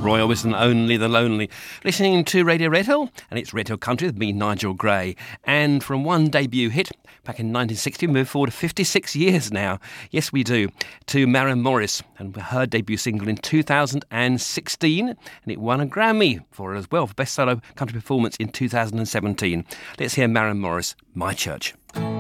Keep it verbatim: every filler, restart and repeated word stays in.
Roy Orbison, Only the Lonely. Listening to Radio Red Hill, and it's Red Hill Country with me, Nigel Gray. And from one debut hit back in nineteen sixty, we move forward to fifty-six years now. Yes, we do. To Maren Morris, and her debut single in two thousand sixteen, and it won a Grammy for her as well for Best Solo Country Performance in two thousand seventeen. Let's hear Maren Morris, My Church.